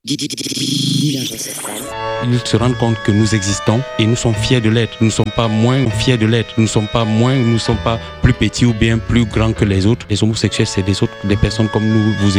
Ils se rendent compte que nous existons et nous sommes fiers de l'être. Nous ne sommes pas moins fiers de l'être. Nous ne sommes pas moins, nous ne sommes pas plus petits ou bien plus grands que les autres. Les homosexuels, c'est des personnes comme nous, vous